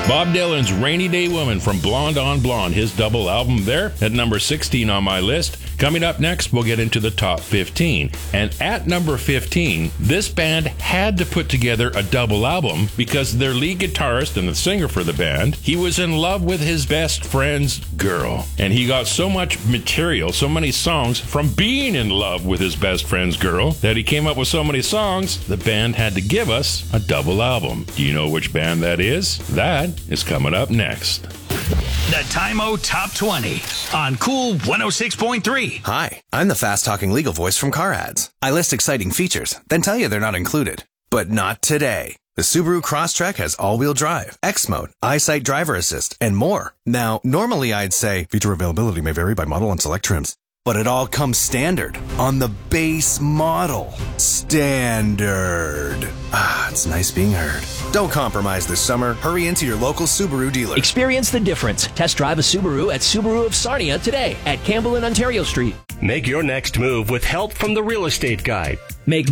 Bob Dylan's Rainy Day Woman from Blonde on Blonde, his double album there at number 16 on my list. Coming up next, we'll get into the top 15. And at number 15, this band had to put together a double album because their lead guitarist and the singer for the band, he was in love with his best friend's girl. And he got so much material, so many songs from being in love with his best friend's girl that he came up with so many songs, the band had to give us a double album. Do you know which band that is? That is coming up next. The Time-O Top 20 on Cool 106.3. Hi, I'm the fast-talking legal voice from Car Ads. I list exciting features, then tell you they're not included. But not today. The Subaru Crosstrek has all-wheel drive, X-Mode, EyeSight driver assist, and more. Now, normally I'd say feature availability may vary by model and select trims. But it all comes standard on the base model. Standard. Ah, it's nice being heard. Don't compromise this summer. Hurry into your local Subaru dealer. Experience the difference. Test drive a Subaru at Subaru of Sarnia today at Campbell and Ontario Street. Make your next move with help from the Real Estate Guide. Make